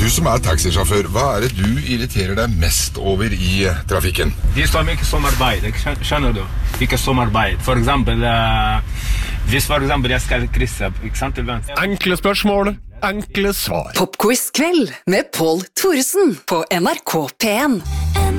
Du som taxisjåfør, hva det du irriterer deg mest over I trafikken? De som ikke samarbeid, skjønner du? Ikke samarbeid. For eksempel, hvis for eksempel jeg skal krysse, ikke sant? Enkle spørsmål, enkle svar. Popquiz kveld med Pål Thoresen på NRK P1.